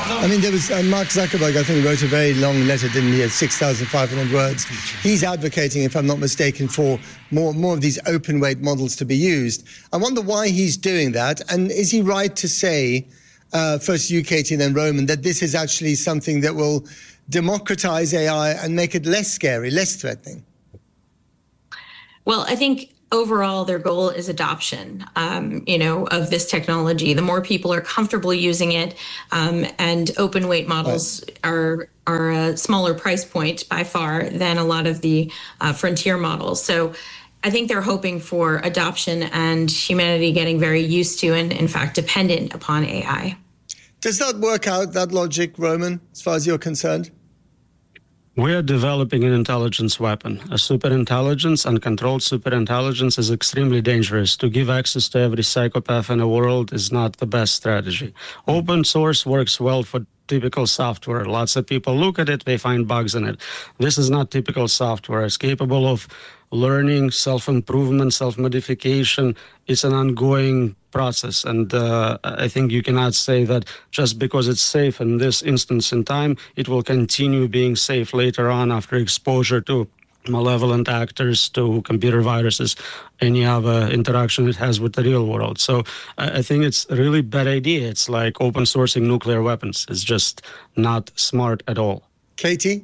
I mean, there was Mark Zuckerberg, I think, wrote a very long letter, didn't he, of 6,500 words. He's advocating, if I'm not mistaken, for more of these open weight models to be used. I wonder why he's doing that. And is he right to say, first you, Katie, and then Roman, that this is actually something that will democratize AI and make it less scary, less threatening? Well, I think overall, their goal is adoption, of this technology. The more people are comfortable using it, and open weight models are a smaller price point by far than a lot of the frontier models. So I think they're hoping for adoption and humanity getting very used to and, in fact, dependent upon AI. Does that work out, that logic, Roman, as far as you're concerned? We are developing an intelligence weapon. A superintelligence, uncontrolled superintelligence, is extremely dangerous. To give access to every psychopath in the world is not the best strategy. Open source works well for typical software. Lots of people look at it, they find bugs in it. This is not typical software. It's capable of learning, self-improvement, self-modification. It's an ongoing process. And I think you cannot say that just because it's safe in this instance in time, it will continue being safe later on after exposure to malevolent actors, to computer viruses, any other interaction it has with the real world. So I think it's a really bad idea. It's like open sourcing nuclear weapons. It's just not smart at all. Katie?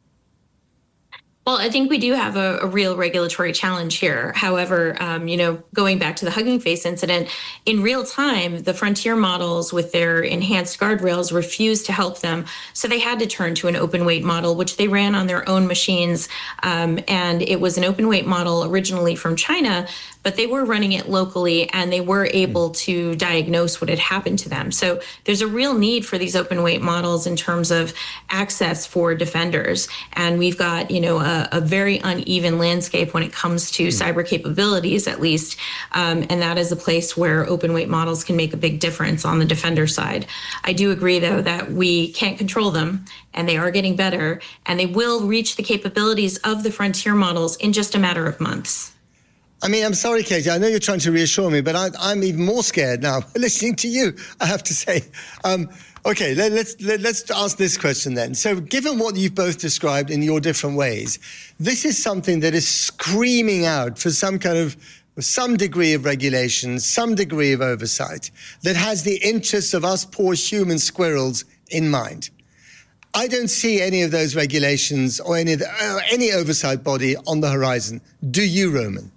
Well, I think we do have a real regulatory challenge here. However, going back to the Hugging Face incident, in real time, the frontier models with their enhanced guardrails refused to help them. So they had to turn to an open weight model, which they ran on their own machines. And it was an open weight model originally from China, but they were running it locally and they were able to diagnose what had happened to them. So there's a real need for these open weight models in terms of access for defenders. And we've got, a very uneven landscape when it comes to cyber capabilities, at least. And that is a place where open weight models can make a big difference on the defender side. I do agree, though, that we can't control them and they are getting better and they will reach the capabilities of the frontier models in just a matter of months. I mean, I'm sorry, Katie, I know you're trying to reassure me, but I'm even more scared now listening to you, I have to say. Okay, let's ask this question then. So given what you've both described in your different ways, this is something that is screaming out for some degree of regulation, some degree of oversight that has the interests of us poor human squirrels in mind. I don't see any of those regulations or any oversight body on the horizon. Do you, Roman?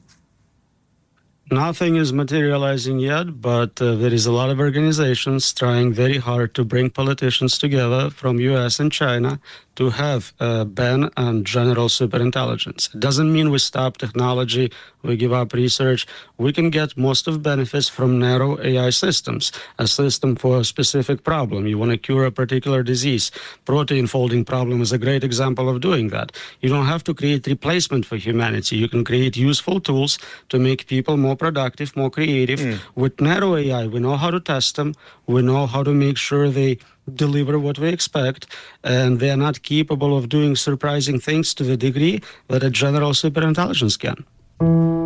Nothing is materializing yet, but there is a lot of organizations trying very hard to bring politicians together from US and China to have a ban on general superintelligence. It doesn't mean we stop technology, we give up research. We can get most of benefits from narrow AI systems, a system for a specific problem. You want to cure a particular disease. Protein folding problem is a great example of doing that. You don't have to create replacement for humanity. You can create useful tools to make people more productive, more creative. With narrow AI, we know how to test them. We know how to make sure they deliver what we expect, and they are not capable of doing surprising things to the degree that a general superintelligence can.